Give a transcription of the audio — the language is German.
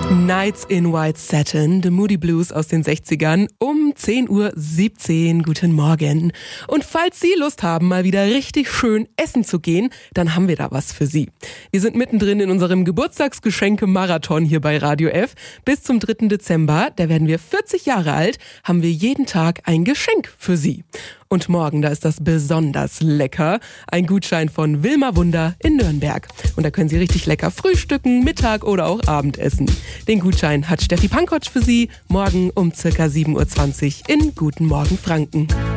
Nights in White Satin, The Moody Blues aus den 60ern um 10:17 Uhr. Guten Morgen. Und falls Sie Lust haben, mal wieder richtig schön essen zu gehen, dann haben wir da was für Sie. Wir sind mittendrin in unserem Geburtstagsgeschenke-Marathon hier bei Radio F. Bis zum 3. Dezember, da werden wir 40 Jahre alt, haben wir jeden Tag ein Geschenk für Sie. Und morgen, da ist das besonders lecker. Ein Gutschein von Wilma Wunder in Nürnberg. Und da können Sie richtig lecker frühstücken, Mittag oder auch Abendessen. Den Gutschein hat Steffi Pankotsch für Sie morgen um circa 7:20 Uhr in Guten Morgen Franken.